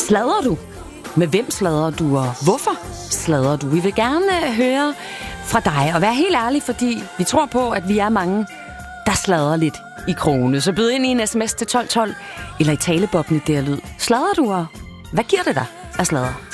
Sladrer du? Med hvem sladrer du, og hvorfor sladrer du? Vi vil gerne høre fra dig, og være helt ærlig, fordi vi tror på, at vi er mange, der sladrer lidt i krogene. Så byd ind i en sms til 1212, eller i talebobben i det her lyd. Sladrer du, og hvad giver det dig at sladre?